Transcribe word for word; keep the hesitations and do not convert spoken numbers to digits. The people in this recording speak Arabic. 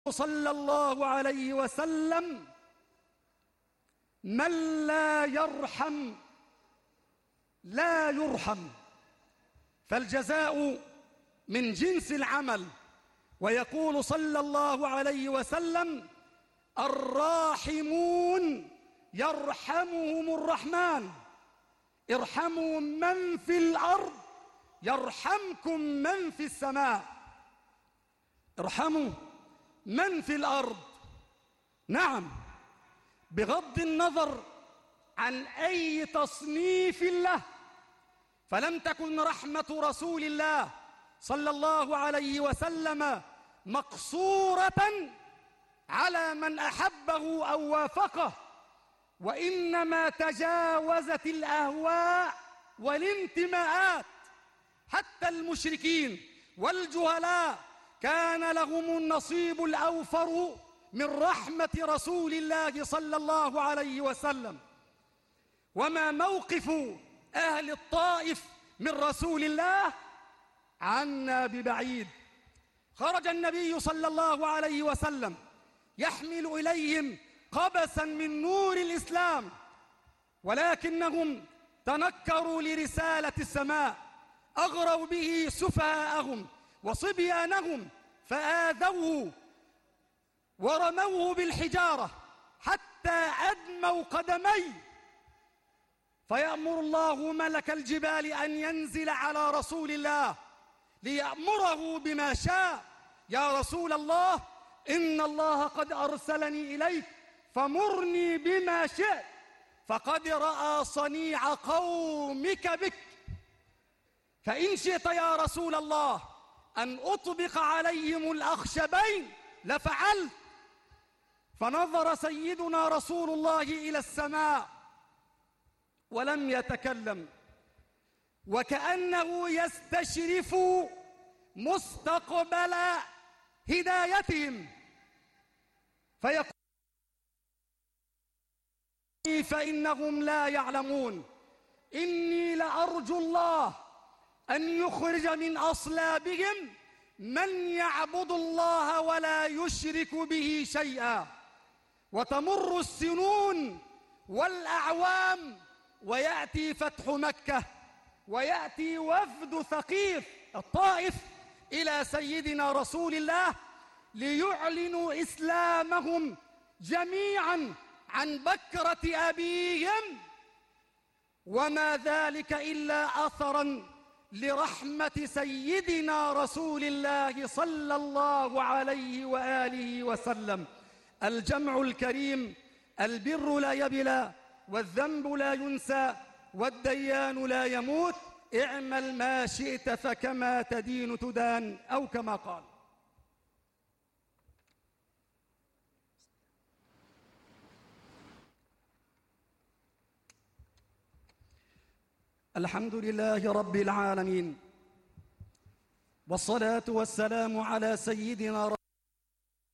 صلى الله عليه وسلم: من لا يرحم لا يرحم، فالجزاء من جنس العمل. ويقول صلى الله عليه وسلم: الراحمون يرحمهم الرحمن، ارحموا من في الأرض يرحمكم من في السماء. ارحموا من في الأرض، نعم، بغض النظر عن أي تصنيف له، فلم تكن رحمة رسول الله صلى الله عليه وسلم مقصورة على من أحبه أو وافقه، وإنما تجاوزت الأهواء والانتماءات. حتى المشركين والجهلاء كان لهم النصيب الأوفر من رحمة رسول الله صلى الله عليه وسلم. وما موقف أهل الطائف من رسول الله عنا ببعيد. خرج النبي صلى الله عليه وسلم يحمل إليهم قبسا من نور الإسلام، ولكنهم تنكروا لرسالة السماء، أغروا به سفهاءهم وصبيانهم، فآذوه ورموه بالحجارة حتى أدموا قدميه، فيأمر الله ملك الجبال أن ينزل على رسول الله ليأمره بما شاء: يا رسول الله، إن الله قد أرسلني إليك فمرني بما شئت، فقد رأى صنيع قومك بك، فإن شئت يا رسول الله أن أطبق عليهم الأخشبين لفعلت. فنظر سيدنا رسول الله إلى السماء ولم يتكلم، وكأنه يستشرف مستقبل هدايتهم، فيقول: فإنهم لا يعلمون، إني لأرجو الله أن يخرج من أصلابهم من يعبد الله ولا يشرك به شيئا. وتمر السنون والأعوام ويأتي فتح مكة، ويأتي وفد ثقيف الطائف إلى سيدنا رسول الله ليعلنوا إسلامهم جميعا عن بكرة أبيهم، وما ذلك إلا أثرا لرحمة سيدنا رسول الله صلى الله عليه وآله وسلم. الجمع الكريم: البر لا يبلى، والذنب لا ينسى، والديان لا يموت، اعمل ما شئت فكما تدين تدان، أو كما قال. الحمد لله رب العالمين، والصلاة والسلام على سيدنا